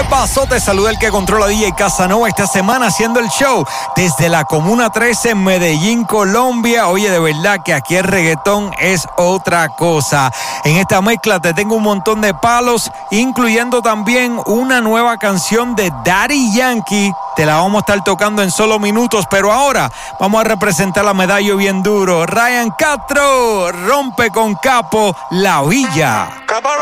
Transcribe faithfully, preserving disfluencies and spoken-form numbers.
pasó? Te saluda el que controla D J Casanova esta semana haciendo el show desde la Comuna trece en Medellín, Colombia. Oye, de verdad que aquí el reggaetón es otra cosa. En esta mezcla te tengo un montón de palos, incluyendo también una nueva canción de Daddy Yankee. Te la vamos a estar tocando en solo minutos, pero ahora vamos a representar la medalla bien duro. Ryan Castro rompe con Capo La Villa. Capo